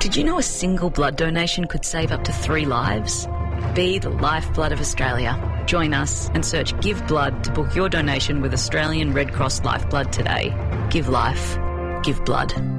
Did you know a single blood donation could save up to 3 lives? Be the lifeblood of Australia. Join us and search Give Blood to book your donation with Australian Red Cross Lifeblood today. Give life. Give blood.